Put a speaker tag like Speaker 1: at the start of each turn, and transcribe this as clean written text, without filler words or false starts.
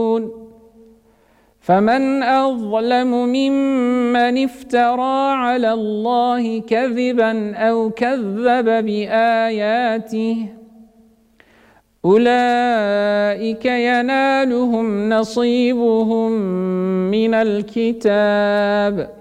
Speaker 1: فمن أظلم ممن افترى على الله كذبا أو كذب بآياته أولئك ينالهم نصيبهم من الكتاب